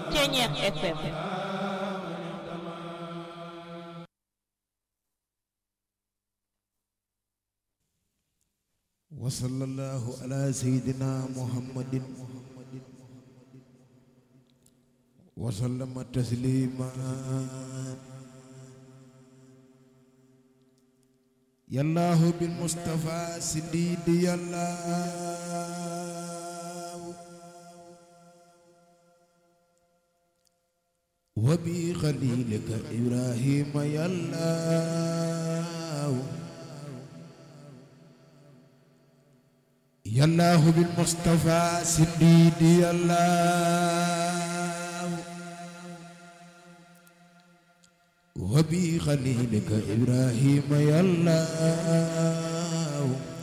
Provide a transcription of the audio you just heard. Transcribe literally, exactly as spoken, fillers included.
Ceñeex F M. wa sallallahu ala sayyidina muhammadin wa sallama tasliman yallahu bil mustafa sididi yallahu wa bi khalilika ibrahima yallahu yallahu bil mustafa sididi yallahu wa bi khalilika ibrahima yallahu